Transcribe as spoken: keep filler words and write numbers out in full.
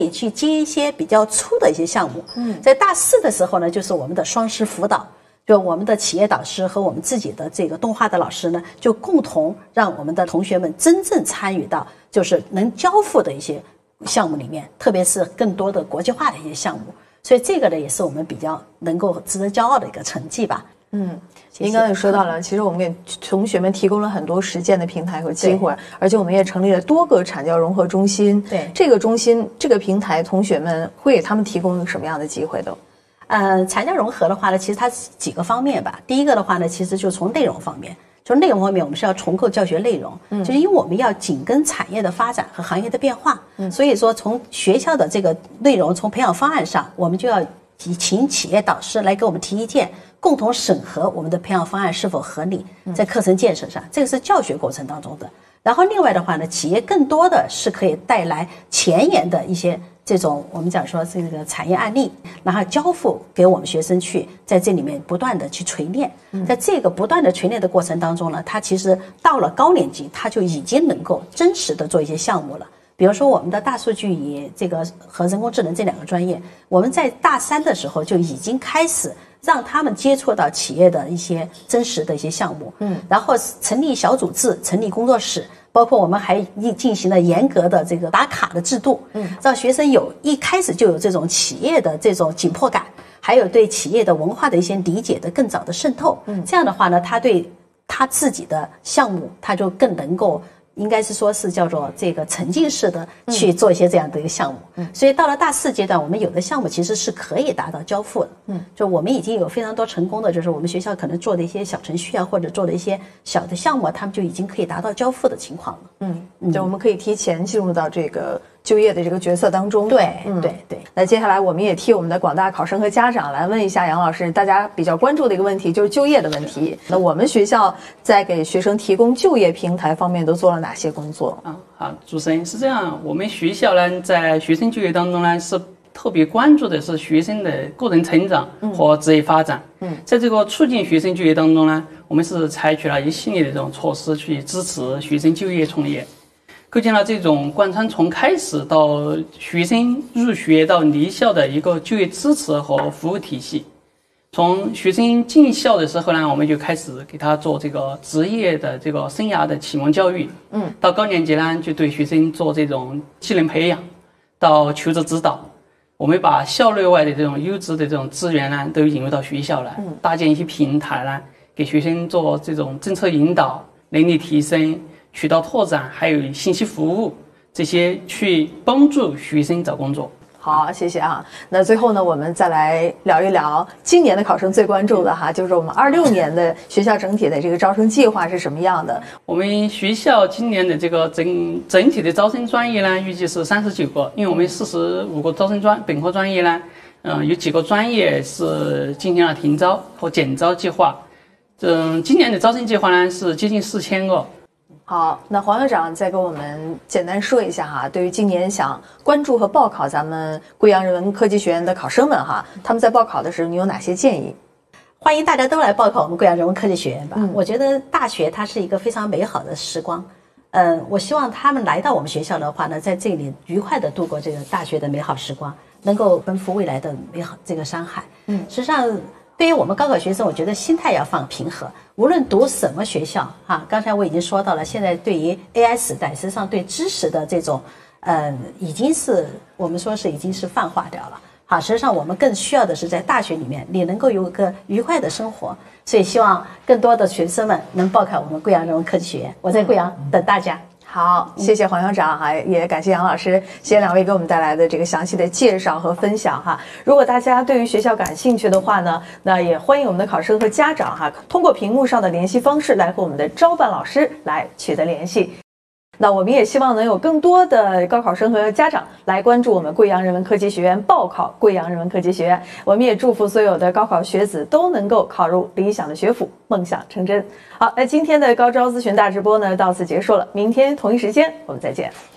也去接一些比较粗的一些项目。嗯，在大四的时候呢，就是我们的双师辅导，就我们的企业导师和我们自己的这个动画的老师呢，就共同让我们的同学们真正参与到就是能交付的一些项目里面，特别是更多的国际化的一些项目。所以这个呢，也是我们比较能够值得骄傲的一个成绩吧。 嗯，您刚才也说到了，其实我们给同学们提供了很多实践的平台和机会，而且我们也成立了多个产教融合中心。 对， 这个中心这个平台，同学们会给他们提供什么样的机会的？ 呃，产教融合的话呢，其实它是几个方面吧。第一个的话呢，其实就从内容方面，从内容方面，我们是要重构教学内容，嗯，就是因为我们要紧跟产业的发展和行业的变化，嗯，所以说从学校的这个内容，从培养方案上，我们就要请企业导师来给我们提意见，共同审核我们的培养方案是否合理，在课程建设上，这个是教学过程当中的。然后另外的话呢，企业更多的是可以带来前沿的一些这种我们讲说这个产业案例，然后交付给我们学生去在这里面不断的去锤炼。在这个不断的锤炼的过程当中呢，它其实到了高年级，它就已经能够真实的做一些项目了。比如说我们的大数据与这个和人工智能这两个专业，我们在大三的时候就已经开始让他们接触到企业的一些真实的一些项目，嗯，然后成立小组制，成立工作室，包括我们还进行了严格的这个打卡的制度，嗯，让学生有一开始就有这种企业的这种紧迫感，还有对企业的文化的一些理解的更早的渗透，嗯，这样的话呢，他对他自己的项目他就更能够。应该是说是叫做这个沉浸式的去做一些这样的一个项目，嗯，所以到了大四阶段，我们有的项目其实是可以达到交付的，嗯，就我们已经有非常多成功的，就是我们学校可能做的一些小程序啊，或者做的一些小的项目啊，他们就已经可以达到交付的情况了， 嗯，就我们可以提前进入到这个就业的这个角色当中。 对，嗯，对对。 那接下来我们也替我们的广大考生和家长来问一下杨老师，大家比较关注的一个问题就是就业的问题。那我们学校在给学生提供就业平台方面都做了哪些工作？ 啊，好，主持人是这样，我们学校呢在学生就业当中呢是特别关注的是学生的个人成长和职业发展。嗯，在这个促进学生就业当中呢，我们是采取了一系列的这种措施去支持学生就业创业。构建了这种贯穿从开始到学生入学到离校的一个就业支持和服务体系。从学生进校的时候呢，我们就开始给他做这个职业的这个生涯的启蒙教育。嗯，到高年级呢，就对学生做这种技能培养，到求职指导。我们把校内外的这种优质的这种资源呢，都引入到学校来，搭建一些平台呢，给学生做这种政策引导、能力提升。渠道拓展，还有信息服务，这些去帮助学生找工作。 好，谢谢啊。那最后呢，我们再来聊一聊今年的考生最关注的哈，就是我们二六年的学校整体的这个招生计划是什么样的？ 我们学校今年的这个整整体的招生专业呢，预计是三十九个，因为我们四十五个招生专本科专业呢，嗯、呃，有几个专业是进行了停招和减招计划。嗯，今年的招生计划呢是接近四千个。 好，那黄校长再给我们简单说一下哈，对于今年想关注和报考咱们贵阳人文科技学院的考生们哈，他们在报考的时候你有哪些建议？ 欢迎大家都来报考我们贵阳人文科技学院吧。嗯、我觉得大学它是一个非常美好的时光，嗯、呃，我希望他们来到我们学校的话呢，在这里愉快的度过这个大学的美好时光，能够奔赴未来的美好这个山海。嗯，实际上。对于我们高考学生，我觉得心态要放平和。无论读什么学校，哈，刚才我已经说到了，现在对于 A I 时代，实际上对知识的这种，嗯，已经是我们说是已经是泛化掉了。好，实际上我们更需要的是在大学里面，你能够有一个愉快的生活。所以希望更多的学生们能报考我们贵阳人文科技学院。我在贵阳等大家。 好，谢谢黄校长哈，也感谢杨老师，谢谢两位给我们带来的这个详细的介绍和分享哈。如果大家对于学校感兴趣的话呢，那也欢迎我们的考生和家长哈，通过屏幕上的联系方式来和我们的招办老师来取得联系。那我们也希望能有更多的高考生和家长来关注我们贵阳人文科技学院，报考贵阳人文科技学院。我们也祝福所有的高考学子都能够考入理想的学府，梦想成真。好，那今天的高招咨询大直播呢到此结束了，明天同一时间我们再见。